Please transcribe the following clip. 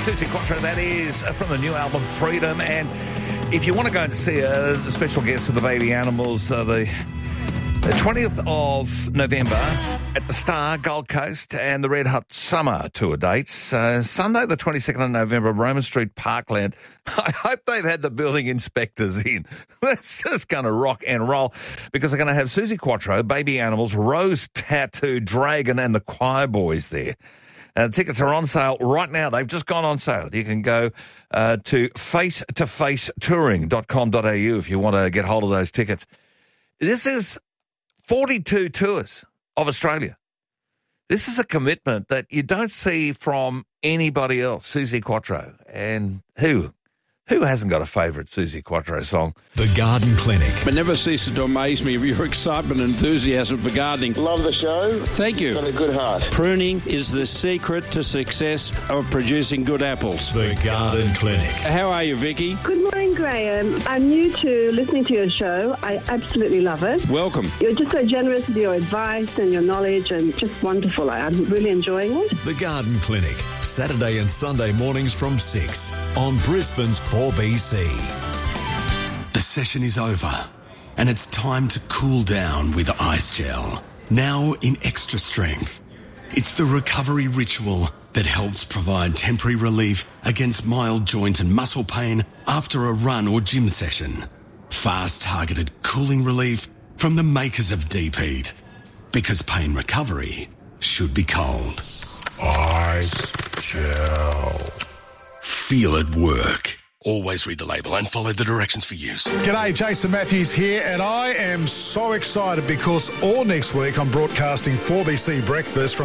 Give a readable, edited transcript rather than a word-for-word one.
Suzi Quatro, that is from the new album Freedom. And if you want to go and see a special guest with the Baby Animals, the 20th of November at the Star, Gold Coast, and the Red Hot Summer Tour dates. Sunday, the 22nd of November, Roman Street, Parkland. I hope they've had the building inspectors in. That's just going to rock and roll because they're going to have Suzi Quatro, Baby Animals, Rose Tattoo, Dragon, and the Choir Boys there. Tickets are on sale right now. They've just gone on sale. You can go to face-to-facetouring.com.au if you want to get hold of those tickets. This is 42 tours of Australia. This is a commitment that you don't see from anybody else, Suzi Quatro. And who hasn't got a favourite Suzi Quatro song? The Garden Clinic. It never ceases to amaze me of your excitement and enthusiasm for gardening. Love the show. Thank you. Got a good heart. Pruning is the secret to success of producing good apples. The Garden Clinic. How are you, Vicky? Good morning, Graham. I'm new to listening to your show. I absolutely love it. Welcome. You're just so generous with your advice and your knowledge and just wonderful. I'm really enjoying it. The Garden Clinic. Saturday and Sunday mornings from 6 on Brisbane's 4BC. The session is over and it's time to cool down with Ice Gel. Now in extra strength. It's the recovery ritual that helps provide temporary relief against mild joint and muscle pain after a run or gym session. Fast targeted cooling relief from the makers of Deep Heat. Because pain recovery should be cold. Ice Gel. Feel it work. Always read the label and follow the directions for use. G'day, Jason Matthews here, and I am so excited because all next week I'm broadcasting 4BC Breakfast from